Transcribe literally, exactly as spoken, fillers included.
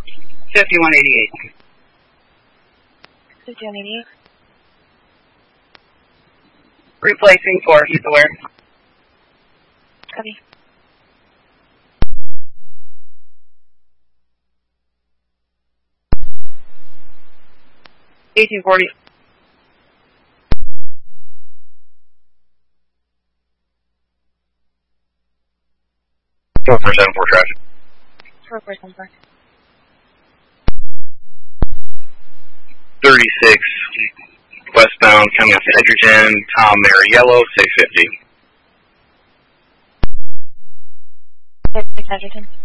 fifty-one eighty-eight. fifty-one eighty-eight. Replacing for Heath Aware. Copy. eighteen forty. four four seven four traffic. four four seven four. thirty-six, westbound, coming off Edgerton, Tom Mary Yellow, six fifty. thirty-six Edgerton.